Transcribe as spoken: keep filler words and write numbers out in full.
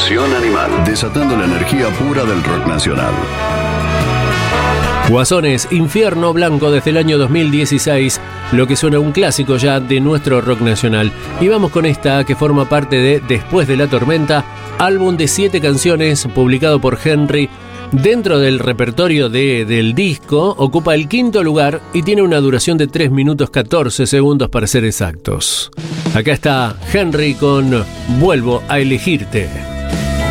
Dimensión Animal, desatando la energía pura del rock nacional. Guasones, Infierno Blanco desde el año dos mil dieciséis, lo que suena un clásico ya de nuestro rock nacional. Y vamos con esta que forma parte de Después de la Tormenta, álbum de siete canciones publicado por Henry. Dentro del repertorio de, del disco ocupa el quinto lugar y tiene una duración de tres minutos catorce segundos para ser exactos. Acá está Henry con Vuelvo a elegirte.